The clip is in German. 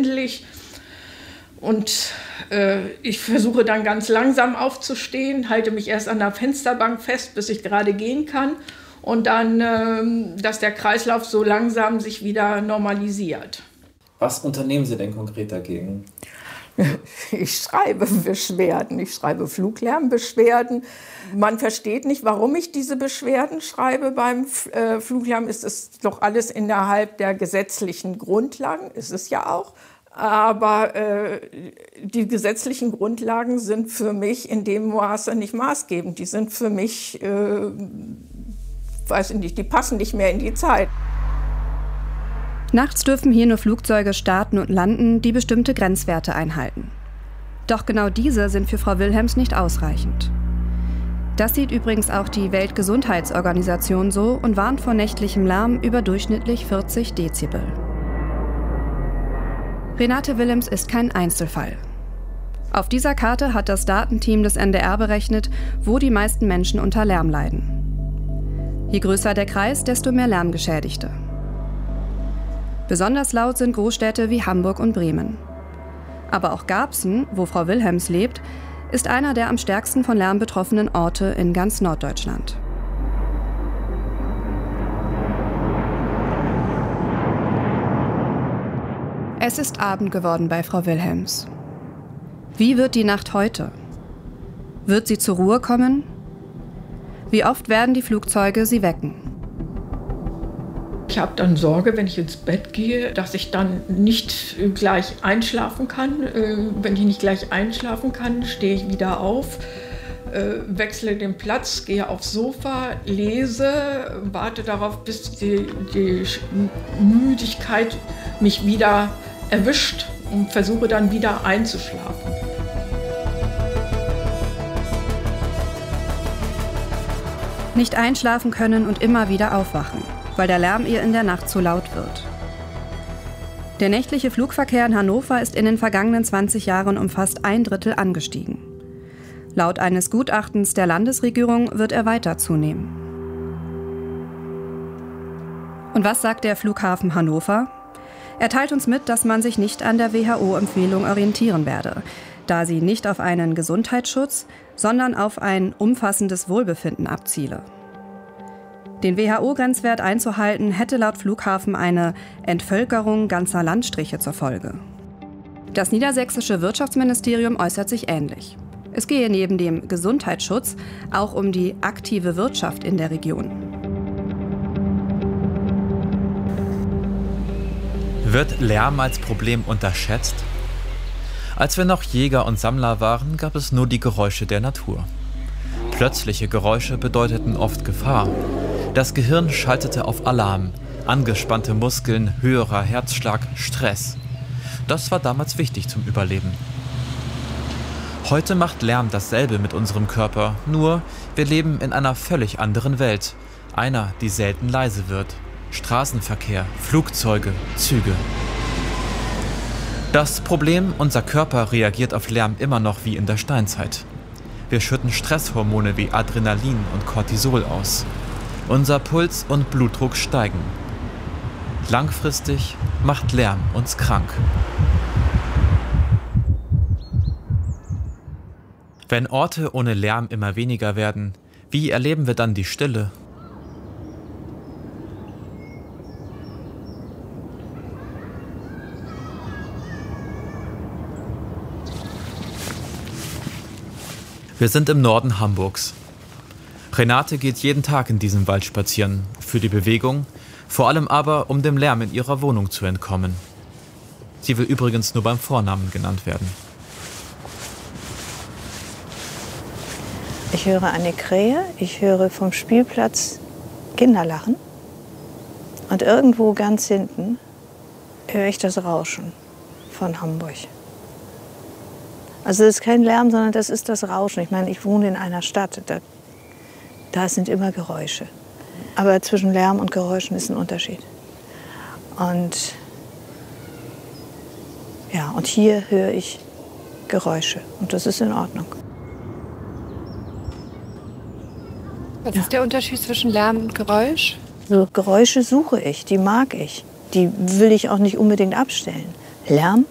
schwindelig. Und ich versuche dann ganz langsam aufzustehen, halte mich erst an der Fensterbank fest, bis ich gerade gehen kann. Und dann, dass der Kreislauf so langsam sich wieder normalisiert. Was unternehmen Sie denn konkret dagegen? Ich schreibe Beschwerden, ich schreibe Fluglärmbeschwerden. Man versteht nicht, warum ich diese Beschwerden schreibe beim Fluglärm. Es ist doch alles innerhalb der gesetzlichen Grundlagen, ist es ja auch. Aber die gesetzlichen Grundlagen sind für mich in dem Maße nicht maßgebend. Die sind für mich, weiß ich nicht, die passen nicht mehr in die Zeit. Nachts dürfen hier nur Flugzeuge starten und landen, die bestimmte Grenzwerte einhalten. Doch genau diese sind für Frau Wilhelms nicht ausreichend. Das sieht übrigens auch die Weltgesundheitsorganisation so und warnt vor nächtlichem Lärm über durchschnittlich 40 Dezibel. Renate Willems ist kein Einzelfall. Auf dieser Karte hat das Datenteam des NDR berechnet, wo die meisten Menschen unter Lärm leiden. Je größer der Kreis, desto mehr Lärmgeschädigte. Besonders laut sind Großstädte wie Hamburg und Bremen. Aber auch Garbsen, wo Frau Wilhelms lebt, ist einer der am stärksten von Lärm betroffenen Orte in ganz Norddeutschland. Es ist Abend geworden bei Frau Wilhelms. Wie wird die Nacht heute? Wird sie zur Ruhe kommen? Wie oft werden die Flugzeuge sie wecken? Ich habe dann Sorge, wenn ich ins Bett gehe, dass ich dann nicht gleich einschlafen kann. Wenn ich nicht gleich einschlafen kann, stehe ich wieder auf, wechsle den Platz, gehe aufs Sofa, lese, warte darauf, bis die Müdigkeit mich wieder erwischt und versuche dann wieder einzuschlafen. Nicht einschlafen können und immer wieder aufwachen, weil der Lärm ihr in der Nacht zu laut wird. Der nächtliche Flugverkehr in Hannover ist in den vergangenen 20 Jahren um fast 1/3 angestiegen. Laut eines Gutachtens der Landesregierung wird er weiter zunehmen. Und was sagt der Flughafen Hannover? Er teilt uns mit, dass man sich nicht an der WHO-Empfehlung orientieren werde, da sie nicht auf einen Gesundheitsschutz, sondern auf ein umfassendes Wohlbefinden abziele. Den WHO-Grenzwert einzuhalten, hätte laut Flughafen eine Entvölkerung ganzer Landstriche zur Folge. Das niedersächsische Wirtschaftsministerium äußert sich ähnlich. Es gehe neben dem Gesundheitsschutz auch um die aktive Wirtschaft in der Region. Wird Lärm als Problem unterschätzt? Als wir noch Jäger und Sammler waren, gab es nur die Geräusche der Natur. Plötzliche Geräusche bedeuteten oft Gefahr. Das Gehirn schaltete auf Alarm, angespannte Muskeln, höherer Herzschlag, Stress. Das war damals wichtig zum Überleben. Heute macht Lärm dasselbe mit unserem Körper, nur wir leben in einer völlig anderen Welt. Einer, die selten leise wird. Straßenverkehr, Flugzeuge, Züge. Das Problem, unser Körper reagiert auf Lärm immer noch wie in der Steinzeit. Wir schütten Stresshormone wie Adrenalin und Cortisol aus. Unser Puls und Blutdruck steigen. Langfristig macht Lärm uns krank. Wenn Orte ohne Lärm immer weniger werden, wie erleben wir dann die Stille? Wir sind im Norden Hamburgs. Renate geht jeden Tag in diesem Wald spazieren, für die Bewegung, vor allem aber, um dem Lärm in ihrer Wohnung zu entkommen. Sie will übrigens nur beim Vornamen genannt werden. Ich höre eine Krähe, ich höre vom Spielplatz Kinder lachen und irgendwo ganz hinten höre ich das Rauschen von Hamburg. Also das ist kein Lärm, sondern das ist das Rauschen. Ich meine, ich wohne in einer Stadt, da sind immer Geräusche. Aber zwischen Lärm und Geräuschen ist ein Unterschied. Und ja, und hier höre ich Geräusche und das ist in Ordnung. Was ist der Unterschied zwischen Lärm und Geräusch? So, Geräusche suche ich, die mag ich. Die will ich auch nicht unbedingt abstellen. Lärm